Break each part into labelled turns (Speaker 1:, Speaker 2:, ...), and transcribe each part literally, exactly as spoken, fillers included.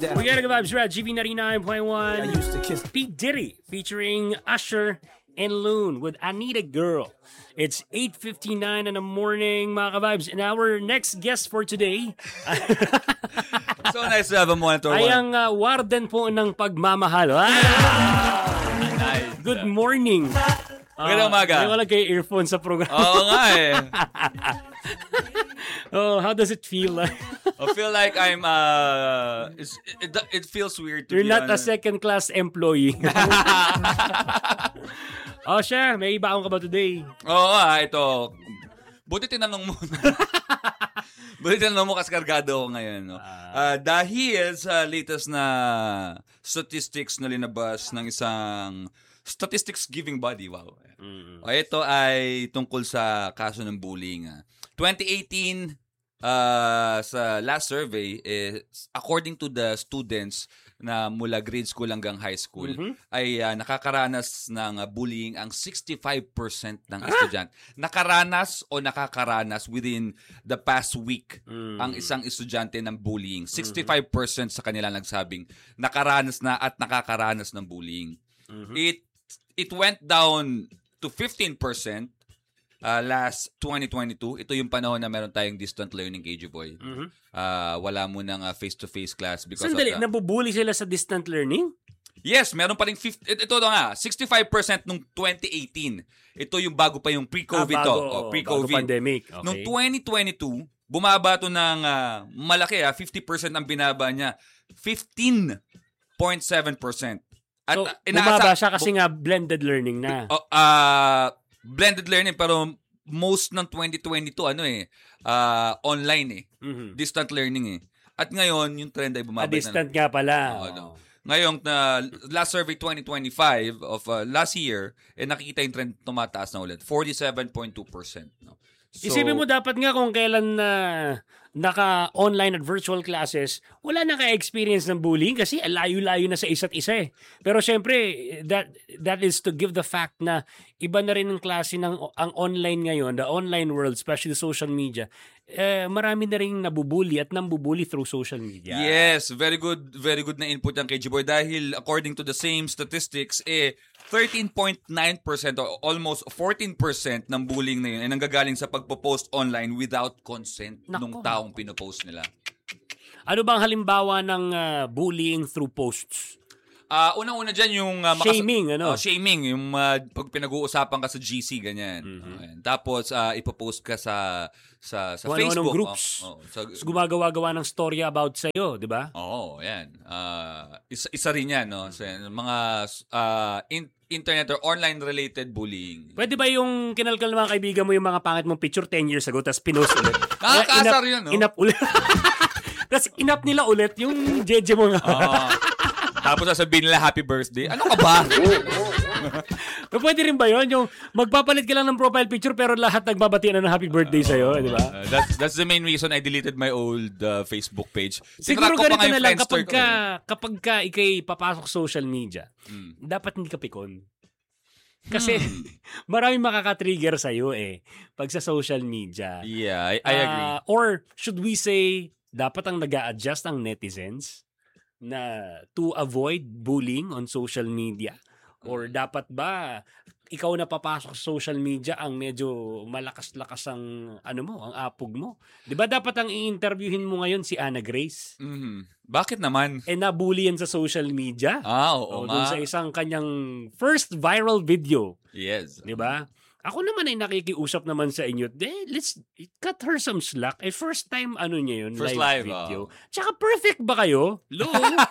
Speaker 1: We got the vibes right. G V ninety-nine point one. I used to kiss P. Diddy featuring Usher and Loon with I Need a Girl. It's eight fifty-nine in the morning, mga ka-vibes. And our next guest for today
Speaker 2: so nice to have a monitor.
Speaker 1: ay ang uh, warden po ng pagmamahal. Ah!
Speaker 2: Nice.
Speaker 1: Good morning.
Speaker 2: Magandang umaga.
Speaker 1: May wala kayo earphone sa program.
Speaker 2: Oo nga eh.
Speaker 1: Oh, how does it feel?
Speaker 2: I feel like I'm, uh, it's, it, it feels weird to
Speaker 1: You're
Speaker 2: be
Speaker 1: not a
Speaker 2: honest.
Speaker 1: second-class employee. Oh, siya. May ibaon ka ba today?
Speaker 2: Oo nga, ito. Buti tinanong mo. Buti tinanong mo kasi kargado ako ngayon. No? Uh, dahil sa latest na statistics na linabas ng isang statistics giving body, wow. Mm. O, ito ay tungkol sa kaso ng bullying. twenty eighteen, uh, sa last survey, eh, according to the students na mula grade school hanggang high school, mm-hmm. ay uh, nakakaranas ng uh, bullying ang sixty-five percent ng ah! estudyante. Nakaranas o nakakaranas within the past week mm. ang isang estudyante ng bullying. sixty-five percent sa kanila nagsabing nakaranas na at nakakaranas ng bullying. Mm-hmm. It it went down to fifteen percent uh, last twenty twenty-two. Ito yung panahon na meron tayong distant learning, K J Boy. Mm-hmm. Uh, wala mo ng uh, face-to-face class because
Speaker 1: Sandali,
Speaker 2: of the...
Speaker 1: nabubuli sila sa distant learning?
Speaker 2: Yes, meron pa rin fifty, ito na nga, sixty-five percent nung twenty eighteen. Ito yung bago pa yung pre-COVID
Speaker 1: ah,
Speaker 2: to.
Speaker 1: bago,
Speaker 2: Oh, pre-COVID.
Speaker 1: Bago pandemic. Okay.
Speaker 2: Nung twenty twenty-two, bumaba to ng uh, malaki, ah, fifty percent ang binaba niya. fifteen point seven percent. At
Speaker 1: so,
Speaker 2: uh, inaasa,
Speaker 1: bumaba siya kasi bu- nga blended learning na.
Speaker 2: Uh, uh, blended learning, pero most ng twenty twenty-two, ano eh, uh, online eh. Mm-hmm. Distant learning eh. At ngayon, yung trend ay bumaba.
Speaker 1: Ah, distant na. nga pala.
Speaker 2: Uh, no. Ngayon, uh, last survey twenty twenty-five of uh, last year, eh, nakikita yung trend tumataas na ulit. forty-seven point two percent. No? So,
Speaker 1: isipin mo dapat nga kung kailan na uh, naka-online at virtual classes, wala na ka-experience ng bullying kasi layo-layo na sa isa't isa eh. Pero syempre, that that is to give the fact na iba na rin ang klase ng ang online ngayon, the online world, especially social media, eh, marami na rin nabubully at nambubully through social media.
Speaker 2: Yes, very good, very good na input ng K G Boy dahil according to the same statistics, eh, thirteen point nine percent o almost fourteen percent ng bullying na yun ay nanggagaling sa pagpo-post online without consent ng taong pinopost nila.
Speaker 1: Ano bang halimbawa ng uh, bullying through posts?
Speaker 2: Uh, unang-una dyan yung... Uh, makas-
Speaker 1: shaming, ano?
Speaker 2: Uh, shaming, yung uh, pag pinag-uusapan ka sa G C, ganyan. Mm-hmm. Okay. Tapos, uh, ipopost ka sa sa, sa Facebook.
Speaker 1: groups.
Speaker 2: Oh, oh, sa,
Speaker 1: so, gumagawa-gawa ng story about sa'yo, di ba?
Speaker 2: Oo, oh, yan. Uh, isa, isa rin yan, no? So, mga uh, in, internet or online-related bullying.
Speaker 1: Pwede ba yung kinalkal ng mga kaibigan mo yung mga pangit mong picture ten years ago tapos pinost ulit?
Speaker 2: Nakakaasar yun, no?
Speaker 1: Inap ulit. Tapos inap nila ulit yung jeje mo nga.
Speaker 2: Uh, tapos sasabihin nila happy birthday. Ano ka ba?
Speaker 1: Pwede rin ba yun? Yung magpapalit ka lang ng profile picture pero lahat nagbabati na ng happy birthday uh, sa'yo, di ba?
Speaker 2: Uh, that's, that's the main reason I deleted my old uh, Facebook page.
Speaker 1: Siguro ganito na lang kapag ka, kapag ka ikay papasok social media, hmm. dapat hindi ka pikon. Kasi hmm. maraming makaka-trigger sa'yo eh pag sa social media.
Speaker 2: Yeah, I, I agree.
Speaker 1: Uh, or should we say, dapat ang nag-a-adjust ang netizens na to avoid bullying on social media? Or dapat ba ikaw na papasok sa social media ang medyo malakas-lakas ang ano mo, ang apog mo? 'Di ba dapat ang i-interviewin mo ngayon si Anna Grace?
Speaker 2: Mm-hmm. Bakit naman?
Speaker 1: Eh nabully yan sa social media.
Speaker 2: Ah, oo, oo nga.
Speaker 1: Doon sa isang kanyang first viral video.
Speaker 2: Yes.
Speaker 1: 'Di ba? Ako naman ay nakikiusap naman sa inyo. Eh, let's cut her some slack. Eh, first time, ano niya yun?
Speaker 2: First
Speaker 1: live,
Speaker 2: live
Speaker 1: video.
Speaker 2: Oh.
Speaker 1: Tsaka perfect ba kayo? Low.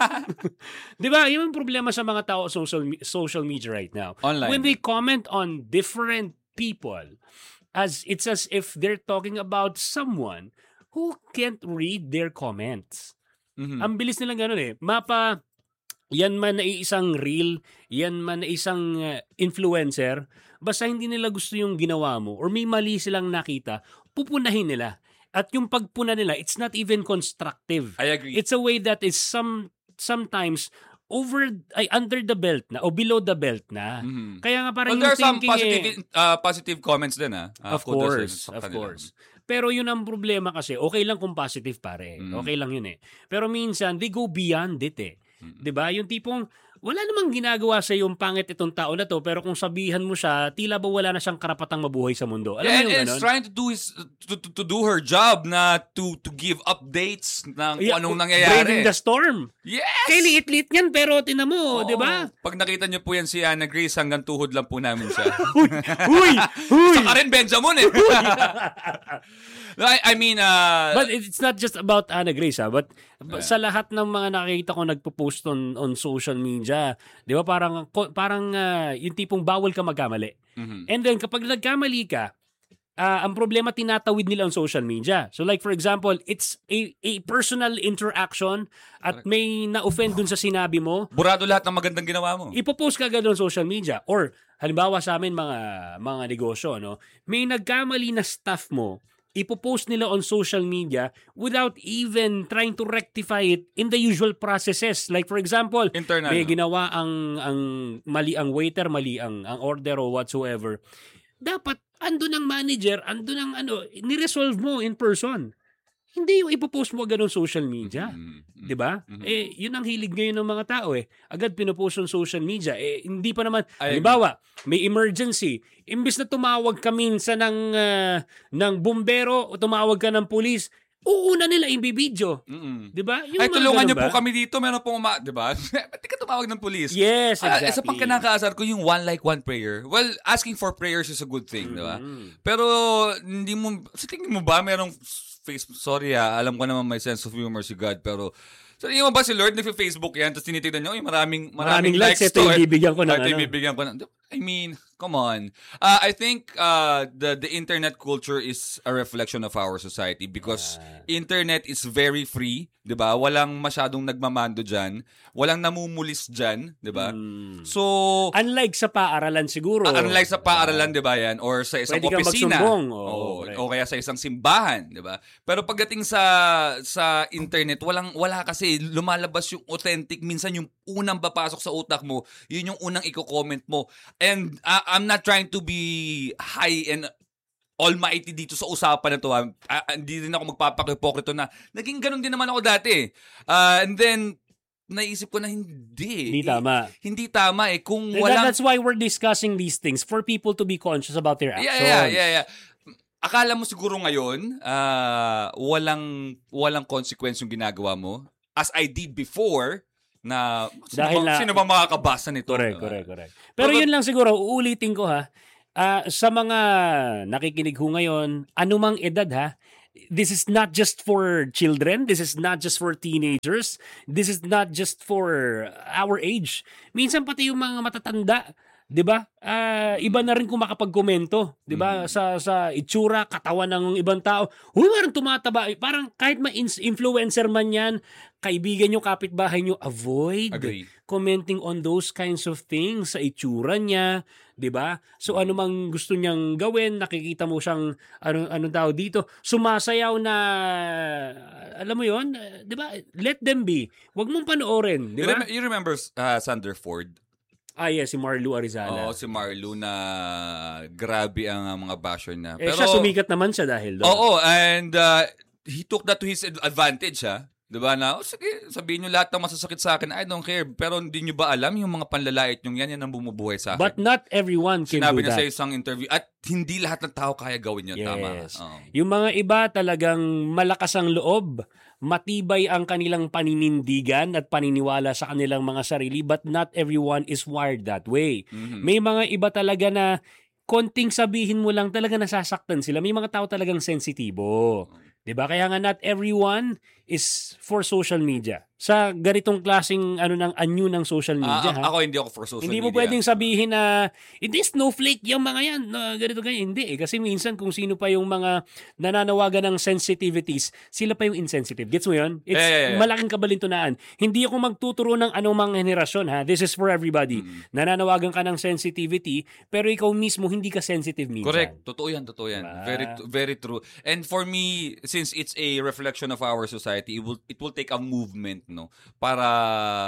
Speaker 1: Di ba? Yun ang problema sa mga tao social, social media right now.
Speaker 2: Online.
Speaker 1: When they comment on different people, as it's as if they're talking about someone who can't read their comments. Mm-hmm. Ang bilis nilang ganun eh. Mapa, yan man na isang reel, yan man na isang uh, influencer, basta hindi nila gusto yung ginawa mo or may mali silang nakita, pupunahin nila. At yung pagpuna nila, it's not even constructive.
Speaker 2: I agree.
Speaker 1: It's a way that is some sometimes over ay under the belt na o below the belt na. Mm-hmm. Kaya nga parang
Speaker 2: well,
Speaker 1: yung
Speaker 2: there are some
Speaker 1: thinking
Speaker 2: positive
Speaker 1: eh,
Speaker 2: uh, positive comments din ah. Uh,
Speaker 1: of course, of course. Pero yun ang problema kasi, okay lang kung positive pare.
Speaker 2: Mm.
Speaker 1: Okay lang yun eh. Pero minsan, they go beyond it eh. Mm. 'Di ba? Yung tipong, wala namang ginagawa sa yung pangit itong tao na to, pero kung sabihan mo siya, tila ba wala na siyang karapatang mabuhay sa mundo. Alam
Speaker 2: yeah,
Speaker 1: mo yung
Speaker 2: and
Speaker 1: ganun?
Speaker 2: it's trying to do his to, to, to do her job na to to give updates ng
Speaker 1: Yeah,
Speaker 2: kung anong
Speaker 1: braving
Speaker 2: nangyayari.
Speaker 1: the storm.
Speaker 2: Yes!
Speaker 1: Kaya liit-liit yan, pero tinan mo,
Speaker 2: Oo.
Speaker 1: di ba?
Speaker 2: Pag nakita niyo po yan si Ana Grace, hanggang tuhod lang po namin siya.
Speaker 1: Huy! Huy!
Speaker 2: Saka rin Benjamin eh. I, I mean, uh,
Speaker 1: But it's not just about Ana Grace, ha? But
Speaker 2: Yeah.
Speaker 1: sa lahat ng mga nakikita ko nagpo-post on, on social media, di ba, parang, parang uh, yung tipong bawal ka magkamali.
Speaker 2: mhm.
Speaker 1: And then, kapag nagkamali ka, uh, ang problema tinatawid nila on social media. So like for example, it's a, a personal interaction at may na-offend dun sa sinabi mo,
Speaker 2: burado lahat ng magandang ginawa mo.
Speaker 1: ipopost ka agad on social media. Or, halimbawa sa amin mga mga negosyo, no, may nagkamali na staff mo, ipopost nila on social media without even trying to rectify it in the usual processes. Like for example,
Speaker 2: Internal.
Speaker 1: may ginawa ang ang mali ang waiter, mali ang ang order or whatsoever. Dapat ando ng manager, ando ng ano, ni-resolve mo in person. Hindi yung ipopost mo agad on social media.
Speaker 2: Mm-hmm.
Speaker 1: 'Di ba?
Speaker 2: Mhm.
Speaker 1: Eh, yun ang hilig ngayon ng mga tao eh. Agad pinopost on social media. Eh, hindi pa naman,
Speaker 2: I
Speaker 1: halimbawa, may emergency. Imbis na tumawag ka minsan ng, ah, ng bumbero o tumawag ka ng pulis, uuna nila imbibidyo.
Speaker 2: Mm-mm.
Speaker 1: 'Di ba? Yung
Speaker 2: Ay,
Speaker 1: mga
Speaker 2: tulungan
Speaker 1: ganun
Speaker 2: niyo po
Speaker 1: ba?
Speaker 2: kami dito. Meron pong uma... Di ba? Ba't di ka tumawag ng police?
Speaker 1: Yes,
Speaker 2: Ah,
Speaker 1: exactly.
Speaker 2: isa pang kinakaasar ko yung one like one prayer. Well, asking for prayers is a good thing, di ba?
Speaker 1: Mm.
Speaker 2: Pero hindi mo... Sa tingin mo ba merong face... Sorry ah, alam ko naman may sense of humor si God, pero... Sa tingin mo ba si Lord nag-Facebook yan, tapos tinitignan niyo, "Uy, maraming,
Speaker 1: Maraming
Speaker 2: maraming,
Speaker 1: likes,
Speaker 2: likes
Speaker 1: ito
Speaker 2: to
Speaker 1: yung
Speaker 2: it."
Speaker 1: bibigyan ko ng
Speaker 2: Ah, ito yung
Speaker 1: ano.
Speaker 2: bibigyan ko ng... I mean, come on. Uh, I think uh, the the internet culture is a reflection of our society because internet is very free, 'di ba? Walang masyadong nagmamando diyan, walang namumulis diyan, 'di ba?
Speaker 1: Mm.
Speaker 2: So,
Speaker 1: Unlike sa paaralan siguro.
Speaker 2: uh, unlike sa paaralan, 'di ba 'yan, or sa isang
Speaker 1: Pwede kang
Speaker 2: opisina,
Speaker 1: magsumbong.
Speaker 2: o,
Speaker 1: Oo, correct.
Speaker 2: o kaya sa isang simbahan, 'di ba? Pero pagdating sa sa internet, walang wala kasi lumalabas yung authentic, minsan yung unang papasok sa utak mo, yun yung unang i-comment mo. And uh, I'm not trying to be high and almighty dito sa usapan na to. Uh, hindi rin ako magpapakipokrito na naging ganun din naman ako dati. Uh, and then, naisip ko na hindi.
Speaker 1: Hindi tama.
Speaker 2: Eh, hindi tama eh. Kung
Speaker 1: That-
Speaker 2: walang...
Speaker 1: That's why we're discussing these things for people to be conscious about their actions.
Speaker 2: Yeah, yeah, yeah, yeah. Akala mo siguro ngayon, uh, walang walang consequence yung ginagawa mo. As I did before, na sino,
Speaker 1: Dahil
Speaker 2: bang,
Speaker 1: na-
Speaker 2: sino bang makakabasa nito?
Speaker 1: Correct,
Speaker 2: Uh,
Speaker 1: correct, correct. Pero
Speaker 2: Pero-
Speaker 1: yun lang siguro, uulitin ko ha, ah, sa mga nakikinig ho ngayon, anumang edad ha, this is not just for children, this is not just for teenagers, this is not just for our age. Minsan pati yung mga matatanda, 'di ba? Ah, iba na rin kung makapagkomento, 'di ba? Sa sa itsura, katawan ng ibang tao. Huy, parang tumataba. Parang kahit ma-influencer man 'yan, kaibigan nyo, kapitbahay nyo, avoid
Speaker 2: Agree.
Speaker 1: commenting on those kinds of things sa itsura niya, 'di ba? So ano mang gusto niyang gawin, nakikita mo siyang ano ano tao dito, sumasayaw na alam mo 'yon, 'di ba? Let them be. Huwag mong panoorin, 'di
Speaker 2: You,
Speaker 1: ba?
Speaker 2: rem- you remember uh, Sander Ford?
Speaker 1: Ah, yes, si Marlu Arizala.
Speaker 2: Oo, si Marlo na grabe ang uh, mga basher na.
Speaker 1: eh, siya sumikat naman siya dahil doon.
Speaker 2: Oo, and uh, he took that to his advantage, ha? Diba na, oh, sige, sabihin nyo lahat ng masasakit sa akin, I don't care. Pero hindi nyo ba alam yung mga panlalait nyo yan, yan ang bumubuhay sa akin.
Speaker 1: But not everyone can
Speaker 2: Sinabi
Speaker 1: do
Speaker 2: niya
Speaker 1: that.
Speaker 2: sa isang interview, at hindi lahat ng tao kaya gawin yun. Tama.
Speaker 1: Yes.
Speaker 2: Oo.
Speaker 1: Yung mga iba talagang malakas ang loob, matibay ang kanilang paninindigan at paniniwala sa kanilang mga sarili, but not everyone is wired that way.
Speaker 2: Mhm.
Speaker 1: May mga iba talaga na konting sabihin mo lang talaga nasasaktan sila. May mga tao talagang sensitibo. 'Di ba? Kaya nga not everyone is for social media. Sa ganitong klaseng ano ng anyo ng social media,
Speaker 2: Ah,
Speaker 1: ha?
Speaker 2: ako hindi ako for social
Speaker 1: Hindi mo
Speaker 2: media.
Speaker 1: pwedeng sabihin na hindi snowflake yung mga yan, na ganito ganyan. Hindi eh. Kasi minsan kung sino pa yung mga nananawagan ng sensitivities, sila pa yung insensitive. Gets mo yun? It's
Speaker 2: Yeah, yeah, yeah.
Speaker 1: malaking kabalintunaan. Hindi ako magtuturo ng anumang henerasyon, ha? This is for everybody.
Speaker 2: Mm.
Speaker 1: Nananawagan ka ng sensitivity, pero ikaw mismo hindi ka sensitive minsan.
Speaker 2: Correct. Totoo yan, totoo yan.
Speaker 1: Diba?
Speaker 2: Very very true. And for me, since it's a reflection of our society, it will it will take a movement, no, para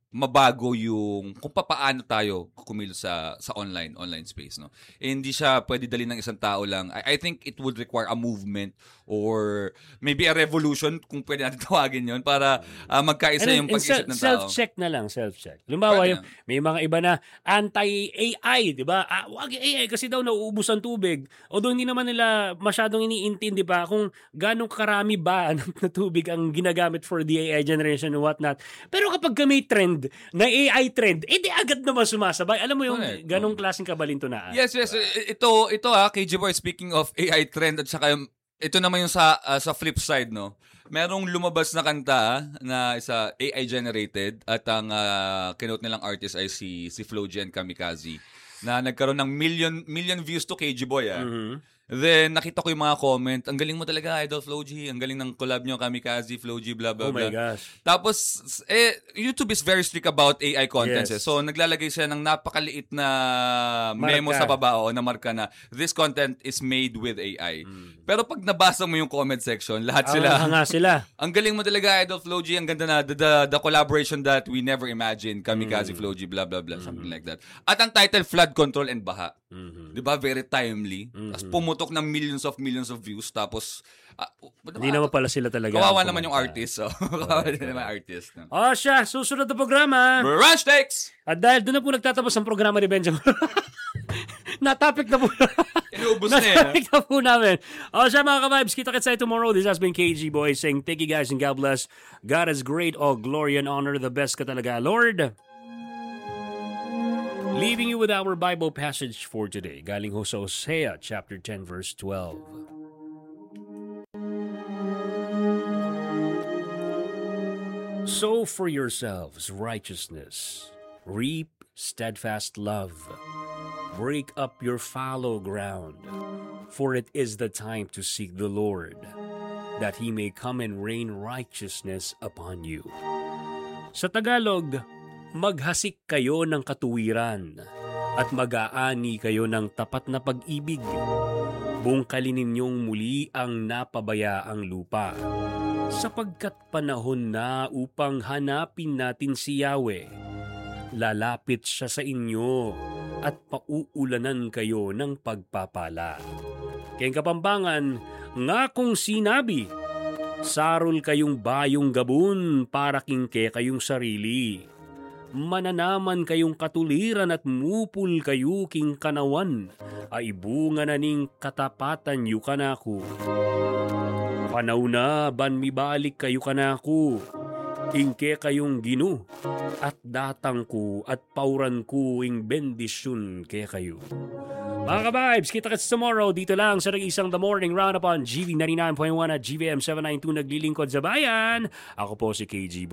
Speaker 2: mabago yung kung paano tayo kumilos sa sa online online space, no. Eh, hindi siya pwede dali ng isang tao lang. I, I think it would require a movement or maybe a revolution kung pwede natin tawagin yon para uh, magkaisa
Speaker 1: and,
Speaker 2: yung
Speaker 1: and
Speaker 2: pag-isip ng tao.
Speaker 1: Self-check na lang, self-check. Lumbawa, yung, may mga iba na anti-A I, di ba? Ah, wag A I kasi daw nauubos ang tubig. Although hindi naman nila masyadong iniintindi pa kung ganong karami ba na tubig ang ginagamit for the A I generation and whatnot. Pero kapag may trend na A I trend, eh di agad naman sumasabay. Alam mo yung
Speaker 2: Correct.
Speaker 1: ganong klaseng kabalintunaan.
Speaker 2: Yes, yes. Ito, ito ah, K J Boy, speaking of A I trend at saka yung, ito naman yung sa uh, sa flip side, no. Merong lumabas na kanta na isa A I generated at ang uh, kinote nilang artist ay si si Floji and Kamikaze na nagkaroon ng million million views to K J Boy ah. Mm-hmm. Then, nakita ko yung mga comment. Ang galing mo talaga, Idol Floji. Ang galing ng collab nyo, Kamikaze, Floji, blah, blah,
Speaker 1: oh
Speaker 2: blah.
Speaker 1: Oh my gosh.
Speaker 2: Tapos, eh, YouTube is very strict about A I contents.
Speaker 1: Yes.
Speaker 2: Eh. So, naglalagay siya ng napakaliit na memo
Speaker 1: Marka.
Speaker 2: sa baba o na marka na this content is made with A I. Hmm. Pero pag nabasa mo yung comment section, lahat sila.
Speaker 1: Ah, nga sila.
Speaker 2: Ang galing mo talaga, Idol Floji. Ang ganda na, the, the, the collaboration that we never imagined. Kamikaze, mm. Floji, blah, blah, blah. Mm. Something like that. At ang title, Flood Control and Baha. Mm-hmm. Diba? Very timely. Mm-hmm. Tapos pumutok ng millions of millions of views. Tapos, uh,
Speaker 1: hindi naman pala sila talaga.
Speaker 2: Kawawa naman yung artist. So. Kawawa din naman yung artist. No?
Speaker 1: Oh, siya. Susunod na programa.
Speaker 2: Rush Takes!
Speaker 1: At dahil doon na po nagtatapos ang programa ni Benjamin. Na-topic na po.
Speaker 2: Inuubos na yan.
Speaker 1: Na-topic na po namin. O siya mga ka-vibes, kita-kits tayo tomorrow. This has been K G Boy saying thank you guys and God bless. God is great. All glory and honor. The best ka talaga, Lord. Leaving you with our Bible passage for today. Galing ho sa Hosea chapter ten verse twelve. Sow for yourselves righteousness. Reap steadfast love. Break up your fallow ground, for it is the time to seek the Lord, that He may come and rain righteousness upon you. Sa Tagalog, maghasik kayo ng katuwiran at mag-aani kayo ng tapat na pag-ibig. Bungkalin ninyong muli ang napabayaang lupa, sapagkat panahon na upang hanapin natin si Yahweh. Lalapit siya sa inyo at pauulanan kayo ng pagpapala. Kaya Kapampangan, nga kung sinabi, sarol kayong bayong gabun para kingke kayong sarili. Mananaman kayong katuliran at mupul kayo king kanawan, ay bunga na ning katapatan yu kanako. Panaw na ban mibalik kayo kanako, kingke kayong ginu, at datang ko at pauran ko ing bendisyon kaya kayo. Mga ka-vibes, kita-kits tomorrow dito lang sa nag-isang The Morning Roundup on G V ninety-nine point one at G V M seven ninety-two naglilingkod sa bayan. Ako po si K G